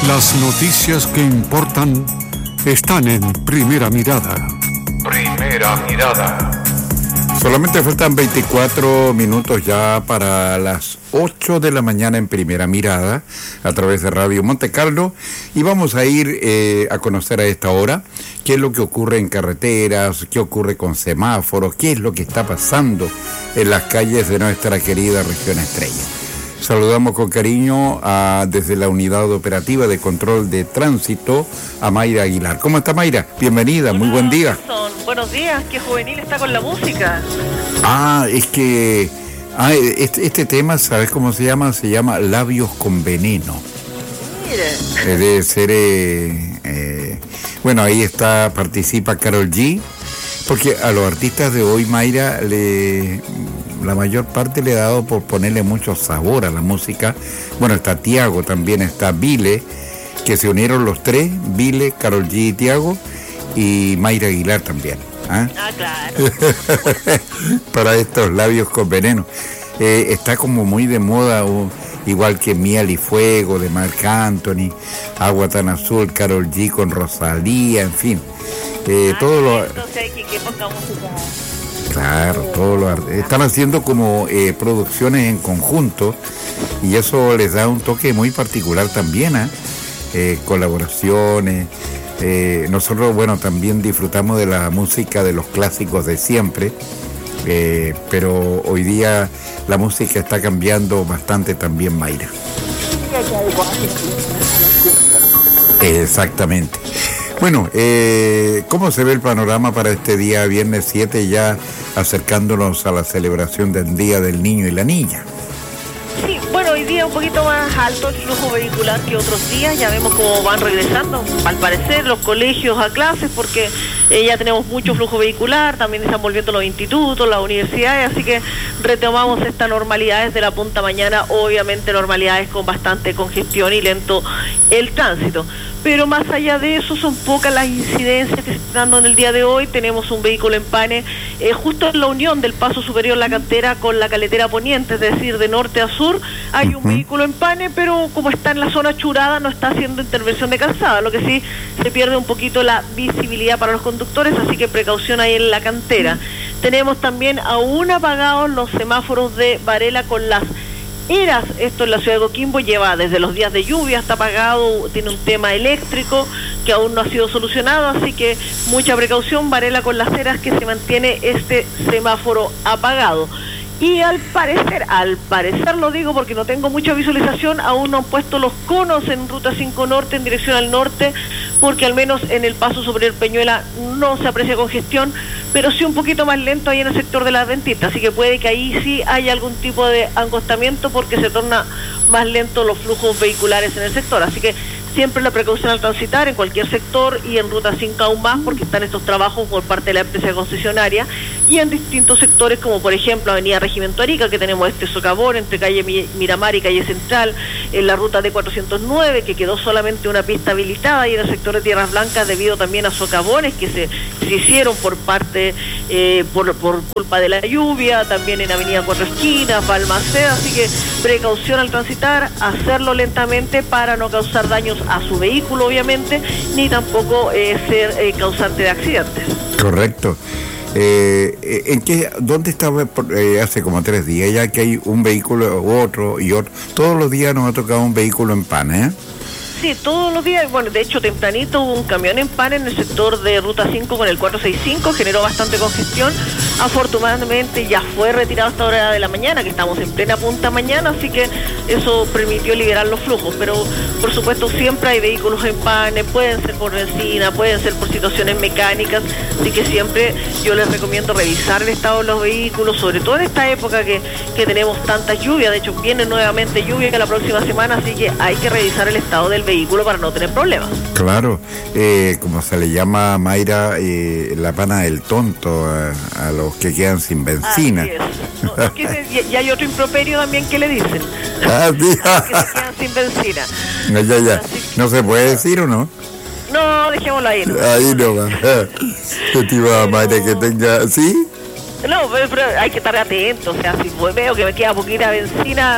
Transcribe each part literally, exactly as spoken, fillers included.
Las noticias que importan están en Primera Mirada. Primera Mirada. Solamente faltan veinticuatro minutos ya para las ocho de la mañana en Primera Mirada, a través de Radio Monte Carlo, y vamos a ir eh, a conocer a esta hora qué es lo que ocurre en carreteras, qué ocurre con semáforos, qué es lo que está pasando en las calles de nuestra querida región Estrella. Saludamos con cariño a, desde la Unidad Operativa de Control de Tránsito, a Mayra Aguilar. ¿Cómo está, Mayra? Bienvenida, muy buen día. Son buenos días, qué juvenil está con la música. Ah, es que ah, este, este tema, ¿sabes cómo se llama? Se llama Labios con Veneno. Mire. Eh, debe ser, eh, eh, bueno, ahí está, participa Karol G, porque a los artistas de hoy, Mayra, le... la mayor parte le ha dado por ponerle mucho sabor a la música. Bueno, está Tiago, también está Vile, que se unieron los tres, Vile, Karol G y Tiago, y Mayra Aguilar también. ¿Ah? Ah, claro. Para estos Labios con Veneno. Eh, está como muy de moda, uh, igual que Miel y Fuego de Marc Anthony, Agua tan Azul, Karol G con Rosalía, en fin. Eh, ah, todo lo... Entonces hay que, que ponga música. Claro, todos los están haciendo como eh, producciones en conjunto, y eso les da un toque muy particular también, ¿eh? Eh, colaboraciones. Eh, nosotros, bueno, también disfrutamos de la música de los clásicos de siempre, eh, pero hoy día la música está cambiando bastante también, Mayra. Exactamente. Bueno, eh, ¿cómo se ve el panorama para este día viernes siete, ya acercándonos a la celebración del Día del Niño y la Niña? Sí, bueno, hoy día un poquito más alto el flujo vehicular que otros días. Ya vemos cómo van regresando, al parecer, los colegios a clases, porque eh, ya tenemos mucho flujo vehicular, también están volviendo los institutos, las universidades, así que retomamos estas normalidades de la punta mañana, obviamente normalidades con bastante congestión y lento el tránsito. Pero más allá de eso, son pocas las incidencias que se están dando en el día de hoy. Tenemos un vehículo en pane eh, justo en la unión del paso superior La Cantera con la Caletera Poniente, es decir, de norte a sur. Hay un uh-huh. vehículo en pane, pero como está en la zona churada, no está haciendo intervención de calzada, lo que sí se pierde un poquito la visibilidad para los conductores, así que precaución ahí en La Cantera. Uh-huh. Tenemos también aún apagados los semáforos de Varela con las Eras, esto en la ciudad de Coquimbo lleva desde los días de lluvia, está apagado, tiene un tema eléctrico que aún no ha sido solucionado, así que mucha precaución, Varela con las Eras, que se mantiene este semáforo apagado. Y al parecer, al parecer lo digo porque no tengo mucha visualización, aún no han puesto los conos en Ruta cinco Norte en dirección al norte, porque al menos en el paso sobre el Peñuela no se aprecia congestión, pero sí un poquito más lento ahí en el sector de la Adventista, así que puede que ahí sí haya algún tipo de angostamiento porque se torna más lento los flujos vehiculares en el sector, así que siempre la precaución al transitar en cualquier sector y en Ruta cinco aún más, porque están estos trabajos por parte de la empresa concesionaria y en distintos sectores, como por ejemplo Avenida Regimiento Arica, que tenemos este socavón entre calle Miramar y calle Central, en la ruta D cuatrocientos nueve, que quedó solamente una pista habilitada, y en el sector de Tierras Blancas debido también a socavones que se, se hicieron por parte, eh, por, por culpa de la lluvia, también en Avenida Cuatro Esquinas, Balmaceda, así que precaución al transitar, hacerlo lentamente para no causar daños a su vehículo, obviamente, ni tampoco eh, ser eh, causante de accidentes. Correcto. Eh, ¿en qué, dónde estaba eh, hace como tres días ya que hay un vehículo u otro y otro? Todos los días nos ha tocado un vehículo en pana, ¿eh? Sí, todos los días, bueno, de hecho tempranito hubo un camión en pan en el sector de Ruta cinco con el cuatrocientos sesenta y cinco, generó bastante congestión, afortunadamente ya fue retirado a esta hora de la mañana, que estamos en plena punta mañana, así que eso permitió liberar los flujos, pero por supuesto siempre hay vehículos en pan, pueden ser por benzina, pueden ser por situaciones mecánicas, así que siempre yo les recomiendo revisar el estado de los vehículos, sobre todo en esta época que, que tenemos tantas lluvias, de hecho viene nuevamente lluvia que la próxima semana, así que hay que revisar el estado del vehículo para no tener problemas. Claro, eh, como se le llama, Mayra, eh, la pana del tonto a, a los que quedan sin benzina. Así es. No, es que se, y hay otro improperio también que le dicen. Ah, sí. A los que se quedan sin benzina. No, ya, ya. ¿No se puede decir o no? No, dejémoslo ahí. ¿No? Ahí no va. ¿Qué te iba a Mayra que tenga? ¿Sí? No, pero, pero hay que estar atentos. O sea, si veo que me queda poquita benzina,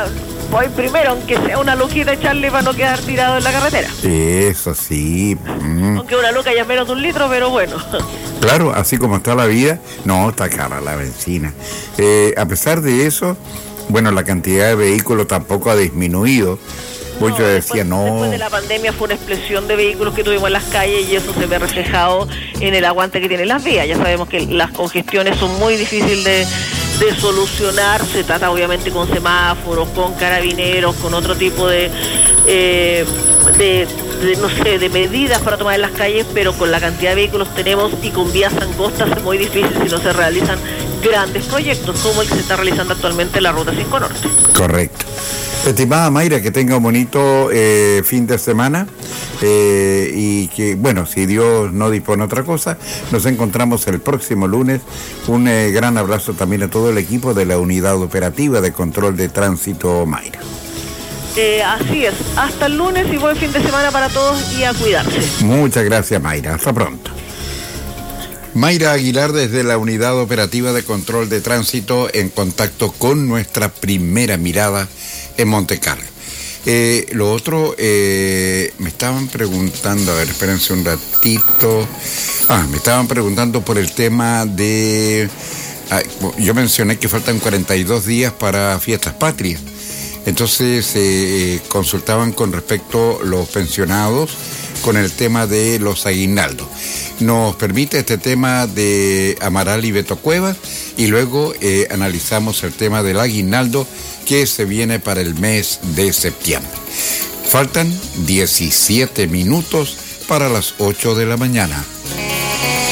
voy primero, aunque sea una loquita, echarle para no quedar tirado en la carretera. Eso sí. Mm. Aunque una loca ya es menos de un litro, pero bueno. Claro, así como está la vida, no, está cara la benzina. Eh, a pesar de eso, bueno, la cantidad de vehículos tampoco ha disminuido. Pues No, yo después, decía, no. después de la pandemia fue una explosión de vehículos que tuvimos en las calles y eso se ve reflejado en el aguante que tienen las vías. Ya sabemos que las congestiones son muy difíciles de, de solucionar. Se trata obviamente con semáforos, con carabineros, con otro tipo de, eh, de, de, no sé, de medidas para tomar en las calles, pero con la cantidad de vehículos tenemos y con vías angostas es muy difícil si no se realizan grandes proyectos como el que se está realizando actualmente en la Ruta cinco Norte. Correcto. Estimada Mayra, que tenga un bonito eh, fin de semana eh, y que, bueno, si Dios no dispone otra cosa, nos encontramos el próximo lunes. Un eh, gran abrazo también a todo el equipo de la Unidad Operativa de Control de Tránsito Mayra. Eh, así es, hasta el lunes y buen fin de semana para todos y a cuidarse. Muchas gracias, Mayra. Hasta pronto. Mayra Aguilar desde la Unidad Operativa de Control de Tránsito en contacto con nuestra primera mirada en Monte Carlo. Eh, lo otro, eh, me estaban preguntando, a ver, espérense un ratito. Ah, me estaban preguntando por el tema de... Ah, yo mencioné que faltan cuarenta y dos días para Fiestas Patrias. Entonces, eh, consultaban con respecto a los pensionados con el tema de los aguinaldos. Nos permite este tema de Amaral y Beto Cuevas y luego eh, analizamos el tema del aguinaldo que se viene para el mes de septiembre. Faltan diecisiete minutos para las ocho de la mañana.